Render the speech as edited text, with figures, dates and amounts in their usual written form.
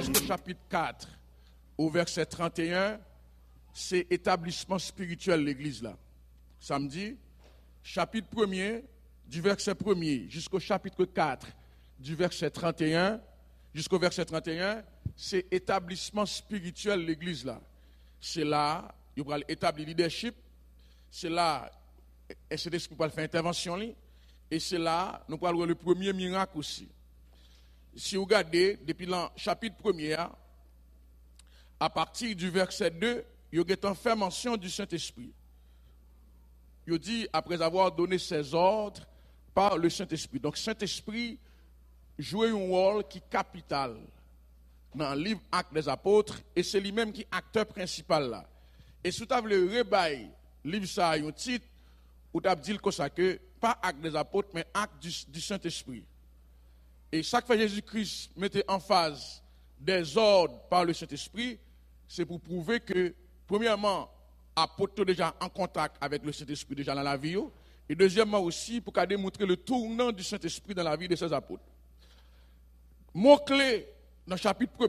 jusqu'au chapitre 4, au verset 31, c'est établissement spirituel l'église là. Samedi, chapitre 1er, du verset 1er jusqu'au chapitre 4, du verset 31, jusqu'au verset 31, c'est établissement spirituel l'église là. C'est là, il va établir leadership, c'est là, et c'est l'esprit pour faire intervention, et c'est là, nous parlons le premier miracle aussi. Si vous regardez, depuis le chapitre 1er, à partir du verset 2, il y a fait mention du Saint-Esprit. Il dit, après avoir donné ses ordres par le Saint-Esprit. Donc, Saint-Esprit joue un rôle qui est capital dans le livre Actes des Apôtres, et c'est lui-même qui est acteur principal là. Et si vous avez le rebail, livre ça, un titre, vous avez dit que pas Actes des Apôtres, mais Actes du Saint-Esprit. Et chaque fois que Jésus-Christ mettait en phase des ordres par le Saint-Esprit, c'est pour prouver que, premièrement, apôtres sont déjà en contact avec le Saint-Esprit déjà dans la vie, et deuxièmement aussi pour démontrer le tournant du Saint-Esprit dans la vie de ses apôtres. Mot-clé dans le chapitre 1.